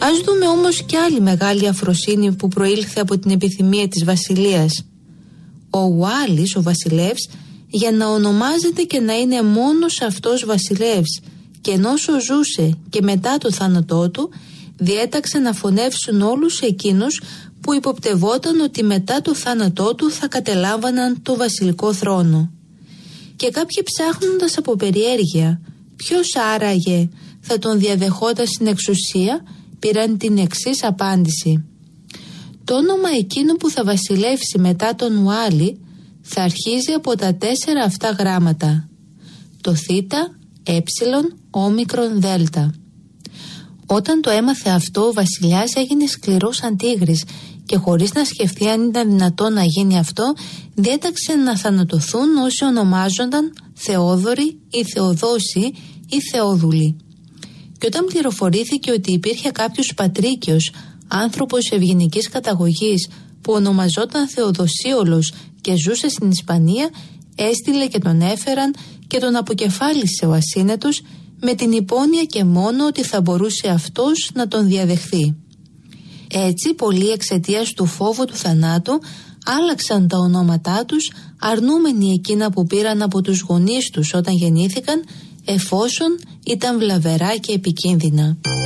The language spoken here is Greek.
Ας δούμε όμως και άλλη μεγάλη αφροσύνη που προήλθε από την επιθυμία της βασιλείας. Ο Ουάλης, ο βασιλεύς, για να ονομάζεται και να είναι μόνος αυτός βασιλεύς, και ενώ ζούσε και μετά το θάνατό του, διέταξε να φωνεύσουν όλους εκείνους που υποπτευόταν ότι μετά το θάνατό του θα κατελάμβαναν το βασιλικό θρόνο. Και κάποιοι, ψάχνοντας από περιέργεια ποιος άραγε θα τον διαδεχόταν στην εξουσία, πήραν την εξής απάντηση: το όνομα εκείνου που θα βασιλεύσει μετά τον Ουάλη θα αρχίζει από τα 4 αυτά γράμματα, το θ, ε, όμικρον, δέλτα. Όταν το έμαθε αυτό, ο βασιλιάς έγινε σκληρός σαν τίγρης και χωρίς να σκεφτεί αν ήταν δυνατό να γίνει αυτό, διέταξε να θανατωθούν όσοι ονομάζονταν Θεόδωροι ή Θεοδόσοι ή Θεόδουλοι. Και όταν πληροφορήθηκε ότι υπήρχε κάποιος Πατρίκιος, άνθρωπος ευγενικής καταγωγής, που ονομαζόταν Θεοδοσίολος και ζούσε στην Ισπανία, έστειλε και τον έφεραν και τον αποκεφάλισε ο ασύνετος, με την υπόνοια και μόνο ότι θα μπορούσε αυτός να τον διαδεχθεί. Έτσι, πολλοί εξαιτίας του φόβου του θανάτου άλλαξαν τα ονόματά τους, αρνούμενοι εκείνα που πήραν από τους γονείς τους όταν γεννήθηκαν, εφόσον ήταν βλαβερά και επικίνδυνα.